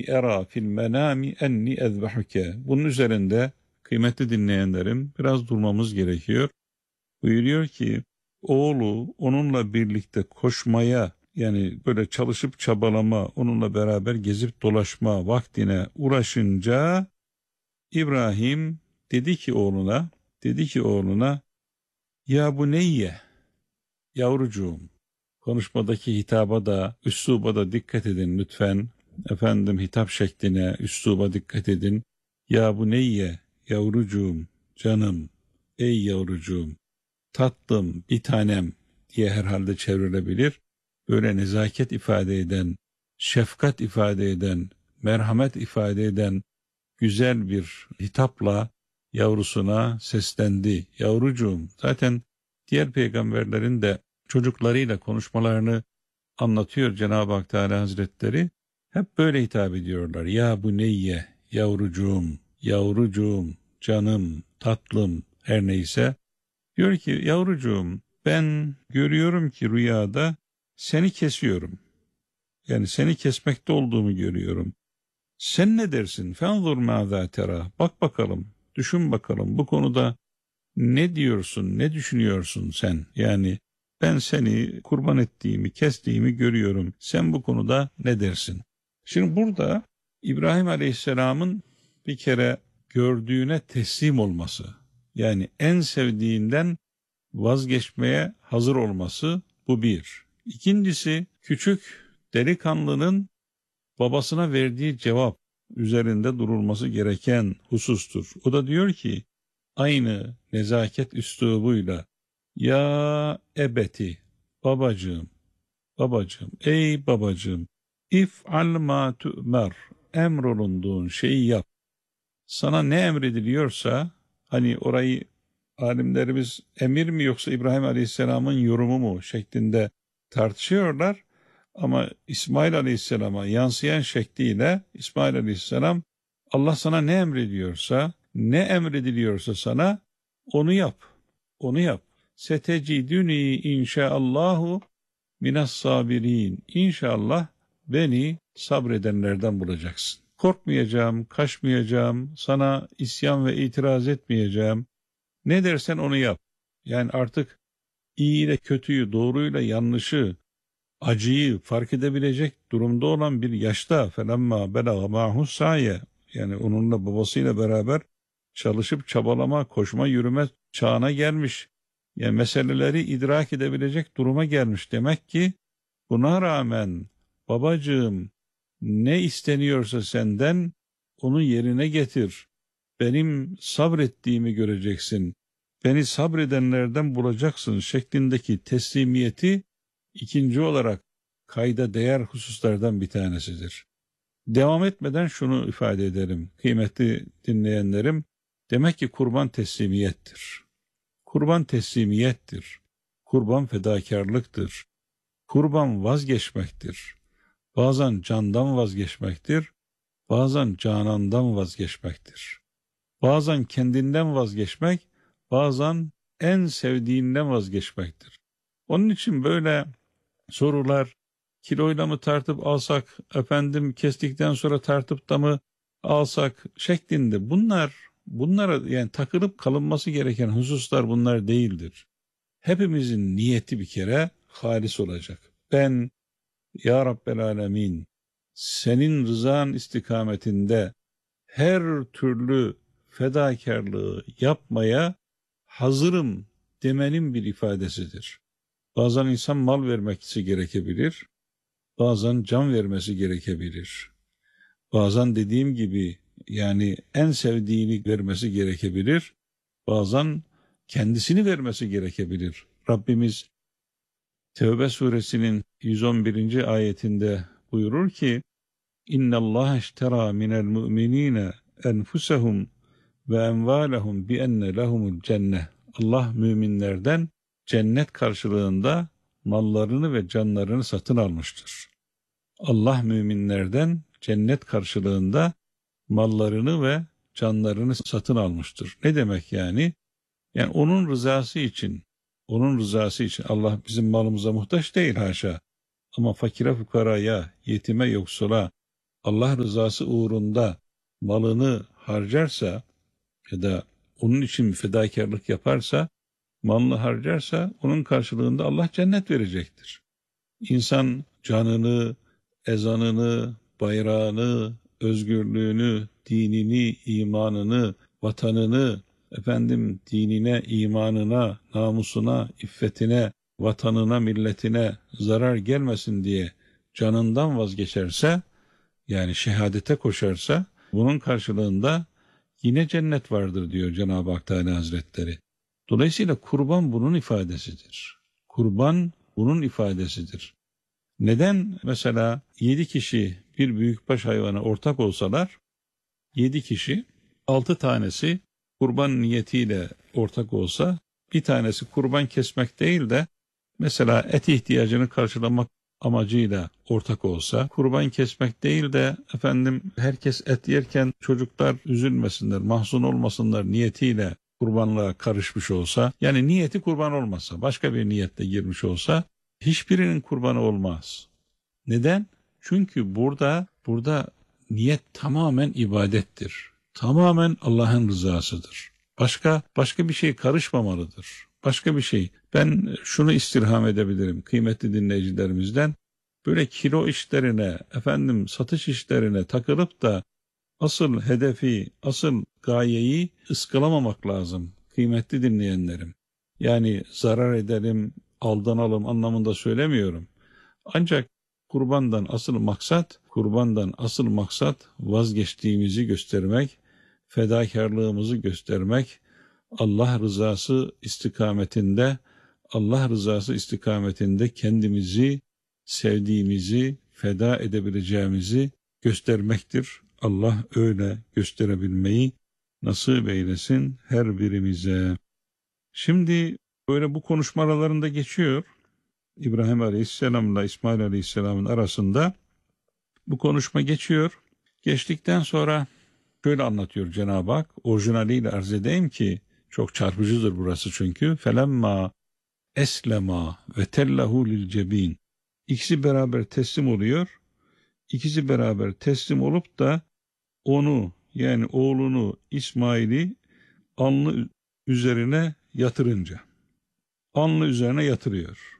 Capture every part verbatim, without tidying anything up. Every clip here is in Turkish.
inni era fil menami enni ezbahuke. Bunun üzerinde kıymetli dinleyenlerim biraz durmamız gerekiyor. Buyuruyor ki oğlu onunla birlikte koşmaya, yani böyle çalışıp çabalama, onunla beraber gezip dolaşma vaktine uğraşınca İbrahim dedi ki oğluna, dedi ki oğluna ya bu neyye, yavrucuğum. Konuşmadaki hitaba da, üsluba da dikkat edin lütfen. Efendim hitap şekline, üsluba dikkat edin. Ya bu neyye, yavrucuğum, canım, ey yavrucuğum, tatlım, bir tanem diye herhalde çevrilebilir. Böyle nezaket ifade eden, şefkat ifade eden, merhamet ifade eden güzel bir hitapla yavrusuna seslendi. Yavrucuğum, zaten diğer peygamberlerin de çocuklarıyla konuşmalarını anlatıyor Cenab-ı Hak Teala Hazretleri. Hep böyle hitap ediyorlar. Ya bu neyye, yavrucuğum, yavrucuğum, canım, tatlım, her neyse. Diyor ki yavrucuğum, ben görüyorum ki rüyada seni kesiyorum. Yani seni kesmekte olduğumu görüyorum. Sen ne dersin? Fenzur mâzâ terâ. Bak bakalım, düşün bakalım bu konuda ne diyorsun, ne düşünüyorsun sen? Yani ben seni kurban ettiğimi, kestiğimi görüyorum. Sen bu konuda ne dersin? Şimdi burada İbrahim Aleyhisselam'ın bir kere gördüğüne teslim olması, yani en sevdiğinden vazgeçmeye hazır olması, bu bir. İkincisi, küçük delikanlının babasına verdiği cevap üzerinde durulması gereken husustur. O da diyor ki aynı nezaket üslubuyla ya ebeti, babacığım, babacığım, ey babacığım, if'al ma tu'mer, emrolunduğun şeyi yap. Sana ne emrediliyorsa, hani orayı alimlerimiz emir mi yoksa İbrahim Aleyhisselam'ın yorumu mu şeklinde tartışıyorlar. Ama İsmail Aleyhisselam'a yansıyan şekliyle İsmail Aleyhisselam Allah sana ne emrediyorsa, ne emrediliyorsa sana onu yap, onu yap. Setecidüni inşaallahu minas sabirin. İnşallah beni sabredenlerden bulacaksın. Korkmayacağım, kaçmayacağım, sana isyan ve itiraz etmeyeceğim. Ne dersen onu yap. Yani artık iyi ile kötüyü, doğruyla yanlışı, acıyı fark edebilecek durumda olan bir yaşta felemma belâ ma'hus saye, yani onunla babasıyla beraber çalışıp çabalama, koşma, yürüme çağına gelmiş. Yani meseleleri idrak edebilecek duruma gelmiş. Demek ki buna rağmen babacığım ne isteniyorsa senden onu yerine getir. Benim sabrettiğimi göreceksin. Beni sabredenlerden bulacaksın şeklindeki teslimiyeti ikinci olarak kayda değer hususlardan bir tanesidir. Devam etmeden şunu ifade ederim kıymetli dinleyenlerim. Demek ki kurban teslimiyettir. Kurban teslimiyettir. Kurban fedakarlıktır. Kurban vazgeçmektir. Bazen candan vazgeçmektir. Bazen canandan vazgeçmektir. Bazen kendinden vazgeçmek, bazen en sevdiğinden vazgeçmektir. Onun için böyle sorular, kiloyla mı tartıp alsak, efendim kestikten sonra tartıp da mı alsak şeklinde, bunlar, bunlara yani takılıp kalınması gereken hususlar bunlar değildir. Hepimizin niyeti bir kere halis olacak. Ben ya Rabbel Alemin senin rızan istikametinde her türlü fedakarlığı yapmaya hazırım demenin bir ifadesidir. Bazen insan mal vermesi gerekebilir, bazen can vermesi gerekebilir. Bazen dediğim gibi yani en sevdiğini vermesi gerekebilir, bazen kendisini vermesi gerekebilir. Rabbimiz Tevbe suresinin yüz on birinci ayetinde buyurur ki İnna Allah iştera minel mu'minine enfusahum ve envalahum bi enne lehumul cennet. Allah müminlerden cennet karşılığında mallarını ve canlarını satın almıştır. Allah müminlerden cennet karşılığında mallarını ve canlarını satın almıştır. Ne demek yani? Yani onun rızası için, onun rızası için Allah bizim malımıza muhtaç değil haşa. Ama fakire fukaraya, yetime yoksula, Allah rızası uğrunda malını harcarsa ya da onun için fedakarlık yaparsa, malını harcarsa onun karşılığında Allah cennet verecektir. İnsan canını, ezanını, bayrağını, özgürlüğünü, dinini, imanını, vatanını, efendim dinine, imanına, namusuna, iffetine, vatanına, milletine zarar gelmesin diye canından vazgeçerse, yani şehadete koşarsa, bunun karşılığında yine cennet vardır diyor Cenab-ı Hak Teala Hazretleri. Dolayısıyla kurban bunun ifadesidir. Kurban bunun ifadesidir. Neden mesela yedi kişi bir büyükbaş hayvana ortak olsalar, yedi kişi altı tanesi kurban niyetiyle ortak olsa, bir tanesi kurban kesmek değil de mesela et ihtiyacını karşılamak amacıyla ortak olsa, kurban kesmek değil de efendim herkes et yerken çocuklar üzülmesinler, mahzun olmasınlar niyetiyle kurbanlığa karışmış olsa, yani niyeti kurban olmasa, başka bir niyetle girmiş olsa, hiçbirinin kurbanı olmaz. Neden? Çünkü burada burada niyet tamamen ibadettir. Tamamen Allah'ın rızasıdır. Başka başka bir şey karışmamalıdır. Başka bir şey. Ben şunu istirham edebilirim kıymetli dinleyicilerimizden. Böyle kilo işlerine, efendim satış işlerine takılıp da asıl hedefi, asıl gayeyi ıskalamamak lazım kıymetli dinleyenlerim. Yani zarar edelim, aldanalım anlamında söylemiyorum. Ancak kurbandan asıl maksat, kurbandan asıl maksat vazgeçtiğimizi göstermek, fedakarlığımızı göstermek, Allah rızası istikametinde, Allah rızası istikametinde kendimizi, sevdiğimizi, feda edebileceğimizi göstermektir. Allah öyle gösterebilmeyi nasip eylesin her birimize. Şimdi böyle bu konuşma aralarında geçiyor. İbrahim Aleyhisselam'la İsmail Aleyhisselam'ın arasında bu konuşma geçiyor. Geçtikten sonra şöyle anlatıyor Cenab-ı Hak. Orijinaliyle arz edeyim ki çok çarpıcıdır burası çünkü. Felemma eslema ve tellehu lil cebin. İkisi beraber teslim oluyor. İkisi beraber teslim olup da onu yani oğlunu İsmail'i alnı üzerine yatırınca. Alnı üzerine yatırıyor.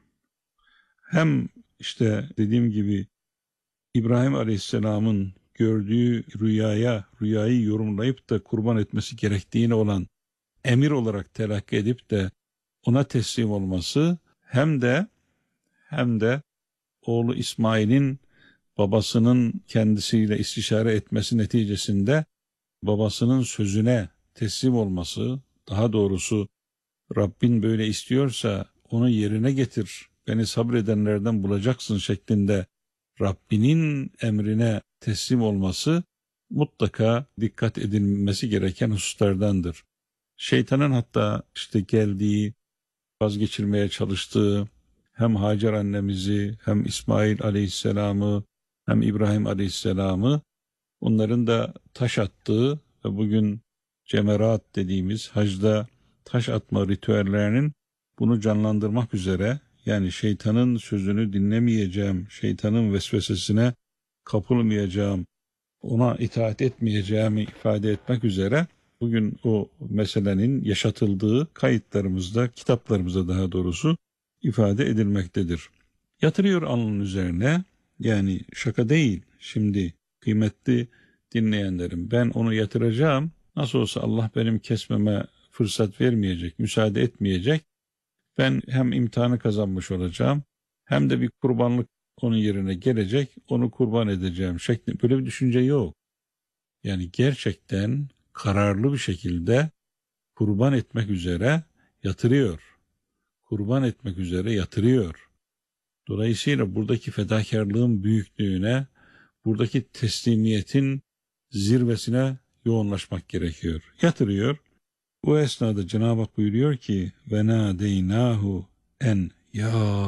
Hem işte dediğim gibi İbrahim Aleyhisselam'ın gördüğü rüyaya, rüyayı yorumlayıp da kurban etmesi gerektiğine olan emir olarak telakki edip de ona teslim olması, hem de hem de oğlu İsmail'in babasının kendisiyle istişare etmesi neticesinde babasının sözüne teslim olması, daha doğrusu Rabbin böyle istiyorsa onu yerine getir, beni sabredenlerden bulacaksın şeklinde Rabbinin emrine teslim olması mutlaka dikkat edilmesi gereken hususlardandır. Şeytanın hatta işte geldiği, vazgeçirmeye çalıştığı hem Hacer annemizi, hem İsmail Aleyhisselam'ı, hem İbrahim Aleyhisselam'ı, onların da taş attığı ve bugün cemerat dediğimiz hacda taş atma ritüellerinin bunu canlandırmak üzere, yani şeytanın sözünü dinlemeyeceğim, şeytanın vesvesesine kapılmayacağım, ona itaat etmeyeceğimi ifade etmek üzere bugün o meselenin yaşatıldığı kayıtlarımızda, kitaplarımızda daha doğrusu ifade edilmektedir. Yatırıyor alnının üzerine, yani şaka değil. Şimdi kıymetli dinleyenlerim, ben onu yatıracağım. Nasıl olsa Allah benim kesmeme fırsat vermeyecek, müsaade etmeyecek. Ben hem imtihanı kazanmış olacağım, hem de bir kurbanlık onun yerine gelecek, onu kurban edeceğim şeklinde böyle bir düşünce yok. Yani gerçekten kararlı bir şekilde kurban etmek üzere yatırıyor. Kurban etmek üzere yatırıyor. Dolayısıyla buradaki fedakarlığın büyüklüğüne, buradaki teslimiyetin zirvesine yoğunlaşmak gerekiyor. Yatırıyor. Bu esnada Cenab-ı Hak buyuruyor ki ve nadeynahu en ya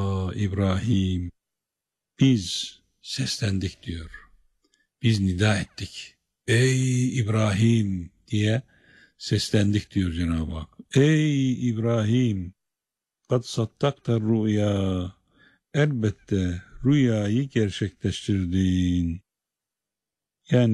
İbrahim, biz seslendik diyor. Biz nida ettik. Ey İbrahim diye seslendik diyor Cenab-ı Hak. Ey İbrahim, kad sattakta rüya, elbette rüyayı gerçekleştirdin. Yani